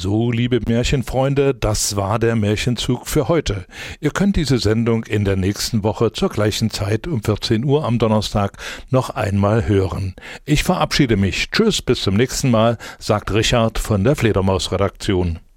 So, liebe Märchenfreunde, das war der Märchenzug für heute. Ihr könnt diese Sendung in der nächsten Woche zur gleichen Zeit um 14 Uhr am Donnerstag noch einmal hören. Ich verabschiede mich. Tschüss, bis zum nächsten Mal, sagt Richard von der Fledermaus-Redaktion.